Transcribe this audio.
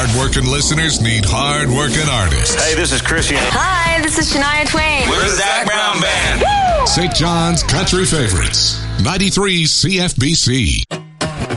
Hard-working listeners need hard-working artists. Hey, this is Christian. Hi, this is Shania Twain. We're the Zac Brown Band. St. John's Country Favorites, 93 CFBC.